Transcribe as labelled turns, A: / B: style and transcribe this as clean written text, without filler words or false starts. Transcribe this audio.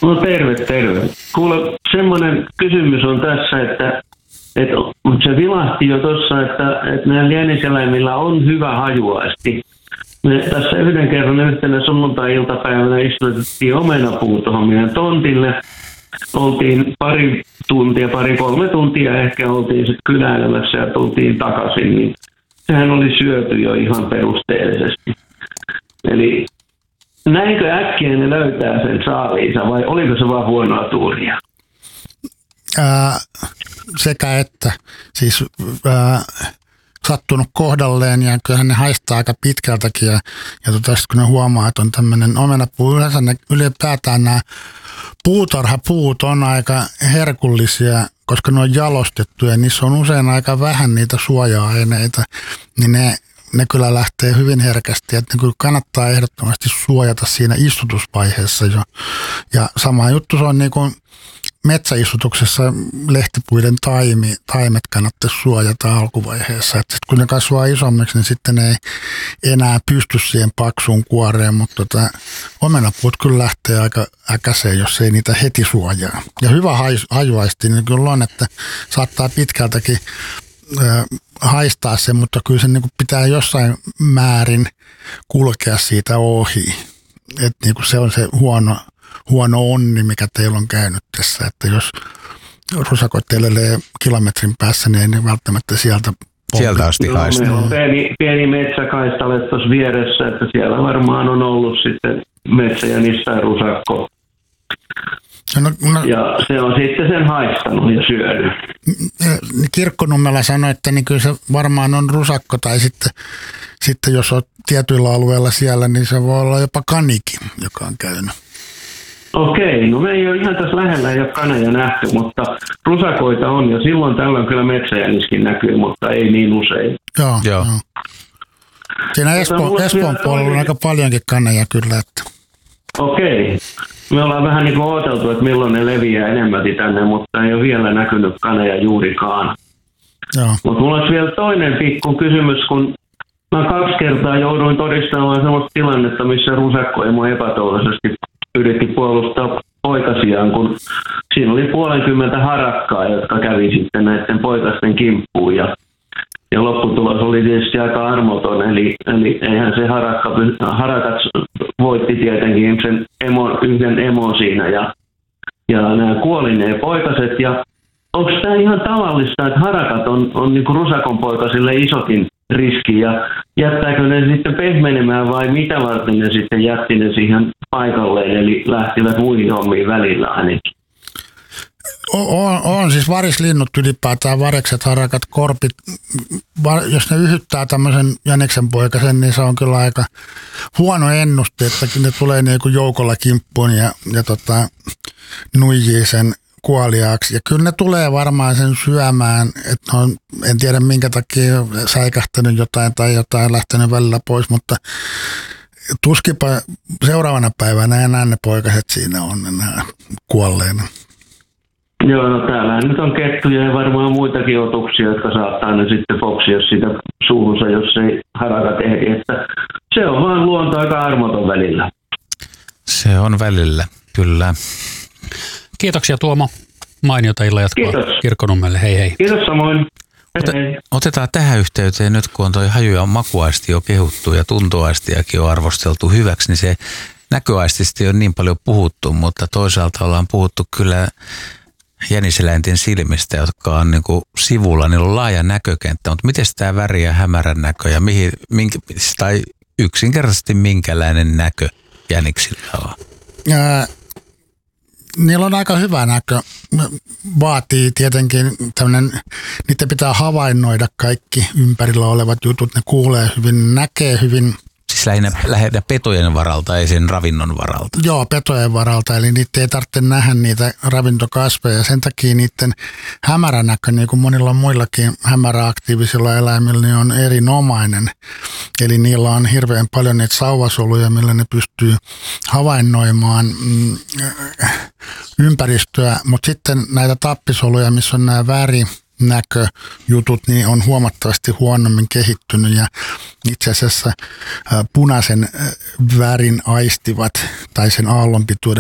A: No terve. Kuule, semmoinen kysymys on tässä, että se vilahti jo tuossa, että näillä jäniseläimillä on hyvä hajuaisti. Me tässä yhden kerran yhtenä sunnuntai-iltapäivänä istutettiin omenapuu tuohon meidän tontille. Oltiin pari-kolme tuntia ehkä oltiin sitten kyläilemässä ja tultiin takaisin, niin sehän oli syöty jo ihan perusteellisesti. Eli näinkö äkkiä ne löytää sen saaliinsa vai oliko se vaan huonoa tuuria?
B: Sekä että. Siis sattunut kohdalleen ja kyllähän ne haistaa aika pitkältäkin ja kun ne huomaa, että on tämmöinen omenapuu, yleensä ne ylipäätään nämä puutarhapuut on aika herkullisia, koska ne on jalostettu ja niissä on usein aika vähän niitä suoja-aineita, niin ne kyllä lähtee hyvin herkästi, että ne kyllä kannattaa ehdottomasti suojata siinä istutusvaiheessa jo. Ja sama juttu se on niin kuin metsäistutuksessa lehtipuiden taimet kannattaisi suojata alkuvaiheessa. Että kun ne kasvaa isommiksi, niin sitten ne ei enää pysty siihen paksuun kuoreen, mutta omenapuut kyllä lähtee aika äkäiseen, jos ei niitä heti suojaa. Ja hyvä hajuaisti, niin kyllä on, että saattaa pitkältäkin haistaa sen, mutta kyllä se niin kuin pitää jossain määrin kulkea siitä ohi. Että niin kuin se on se huono onni, mikä teillä on käynyt tässä, että jos rusakot telelee kilometrin päässä, niin ei ne välttämättä sieltä
C: asti haistaa.
A: Meillä on pieni metsäkaistale tuossa vieressä, että siellä varmaan on ollut sitten metsäjänistä ja rusakko. Ja se on sitten sen haistanut ja syönyt.
B: Kirkkonummella sanoi, että niin kyllä se varmaan on rusakko tai sitten jos olet tietyillä alueilla siellä, niin se voi olla jopa kanikin, joka on käynyt.
A: Okei, no me ei ole ihan tässä lähellä, ei ole kaneja nähty, mutta rusakoita on ja silloin tällöin kyllä metsäjäniskin näkyy, mutta ei niin usein.
B: Joo. Siinä Espoon puolella on aika paljonkin kaneja kyllä. Että.
A: Okei. Me ollaan vähän niin kuin odoteltu, että milloin ne leviää enemmälti tänne, mutta ei ole vielä näkynyt kaneja juurikaan. Mutta mulla olisi vielä toinen pikku kysymys, kun mä 2 kertaa jouduin todistamaan sellaista tilannetta, missä rusakkoemo epätoivoisesti yritti puolustaa poikasiaan, kun siinä oli 50 harakkaa, jotka kävi sitten näiden poikasten kimppuun. Ja lopputulos oli tietysti aika armoton, eli eihän se harakat voitti tietenkin sen yhden emon siinä ja nämä kuoli ne poikaset. Ja onko tämä ihan tavallista, että harakat on niin kuin rusakon poikasille isokin riski ja jättääkö ne sitten pehmenemään vai mitä varten ne sitten jätti ne siihen paikalleen, eli lähtivät muihin hommiin välillä ainakin?
B: On siis varislinnut ylipäätään, varekset, harakat, korpit, jos ne yhyttää tämmöisen jäniksen poikasen, niin se on kyllä aika huono ennuste, että ne tulee niin kuin joukolla kimppuun ja nuijii sen kuoliaaksi. Ja kyllä ne tulee varmaan sen syömään, että en tiedä minkä takia säikähtänyt jotain tai jotain lähtenyt välillä pois, mutta tuskipa seuraavana päivänä enää ne poikaset siinä on enää kuolleena.
A: Joo, no täällähän nyt on kettuja ja varmaan muitakin otuksia, jotka saattaa ne sitten foksia sitä suuhunsa, jos ei harakat ehdi. Että se on vaan luonto aika armoton välillä.
C: Se on välillä, kyllä.
D: Kiitoksia Tuomo. Mainiota illan jatkoa Kirkkonummelle. Hei hei.
A: Kiitos samoin.
C: Otetaan tähän yhteyteen nyt, kun on toi haju- ja makuaisti jo kehuttu ja tuntoaistiakin on arvosteltu hyväksi, niin se näköaistisesti on niin paljon puhuttu, mutta toisaalta ollaan puhuttu kyllä jäniseläinten silmistä, jotka on niin kuin sivulla, niillä on laaja näkökenttä, mutta miten tämä väri ja hämärän näkö ja tai yksinkertaisesti minkälainen näkö jäniksillä on?
B: Niillä on aika hyvä näkö. Vaatii tietenkin niitä pitää havainnoida kaikki ympärillä olevat jutut. Ne kuulee hyvin, näkee hyvin.
C: Siis lähinnä petojen varalta, ei sen ravinnon varalta.
B: Joo, petojen varalta, eli niitä ei tarvitse nähdä niitä ravintokasveja. Sen takia niiden hämäränäkö, niin kuin monilla muillakin hämäräaktiivisilla eläimillä, niin on erinomainen. Eli niillä on hirveän paljon niitä sauvasoluja, millä ne pystyy havainnoimaan ympäristöä. Mutta sitten näitä tappisoluja, missä on nämä näköjutut, niin on huomattavasti huonommin kehittynyt ja itse asiassa punaisen värin aistivat tai sen aallonpituuden